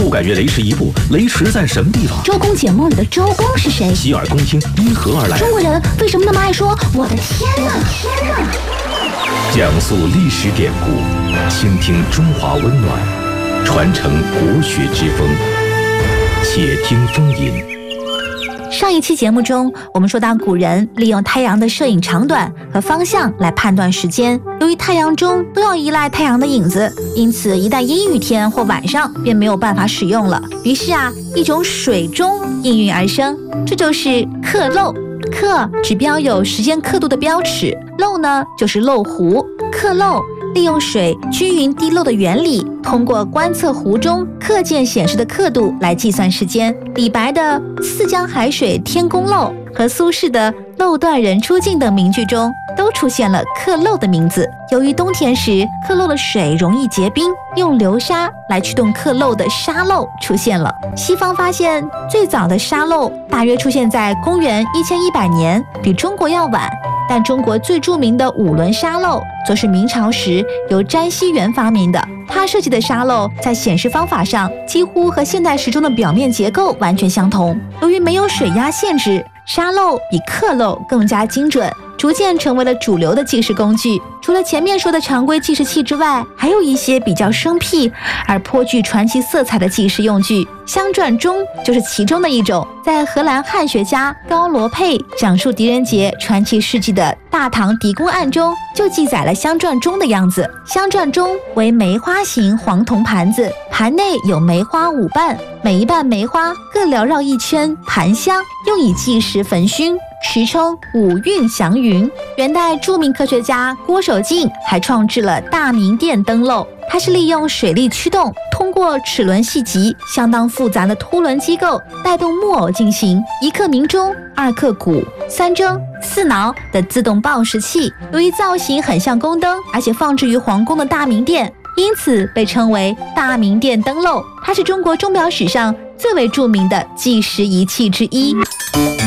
不敢越雷池一步，雷池在什么地方？ 周公解梦里的周公是谁？ 洗耳恭听，因何而来？ 中国人为什么那么爱说我的天哪？ 讲述历史典故，倾听中华温暖，传承国学之风。且听风吟。 上一期节目中，我们说到古人利用太阳的摄影长短和方向来判断时间。由于太阳钟都要依赖太阳的影子，因此一旦阴雨天或晚上便没有办法使用了。于是一种水钟应运而生，这就是刻漏。刻指标有时间刻度的标尺，漏呢就是漏壶。刻漏利用水均匀滴漏的原理，通过观测壶中刻件显示的刻度来计算时间。李白的“泗江海水天公漏”和苏轼的“漏断人初尽”等名句中都出现了刻漏的名字。由于冬天时刻漏的水容易结冰，用流沙来驱动刻漏的沙漏出现了。西方发现最早的沙漏大约出现在公元1100年，比中国要晚。但中国最著名的5轮沙漏则是明朝时由詹希元发明的。他设计的沙漏在显示方法上几乎和现代时钟的表面结构完全相同。由于没有水压限制，沙漏比刻漏更加精准，逐渐成为了主流的计时工具。除了前面说的常规计时器之外，还有一些比较生僻而颇具传奇色彩的计时用具，镶钻钟就是其中的一种。在荷兰汉学家高罗佩讲述狄仁杰传奇事迹的《大唐狄公案》中，就记载了镶钻钟的样子。镶钻钟为梅花形黄铜盘子，盘内有梅花5瓣，每一瓣梅花各缭绕一圈盘香，用以计时焚熏，时称五运祥云。元代著名科学家郭守敬还创制了大明殿灯漏，它是利用水力驱动，通过齿轮细极相当复杂的凸轮机构带动木偶进行1刻鸣钟、2刻鼓、3筝、4挠的自动报时器。由于造型很像宫灯，而且放置于皇宫的大明殿，因此被称为大明殿灯漏。它是中国钟表史上最为著名的计时仪器之一。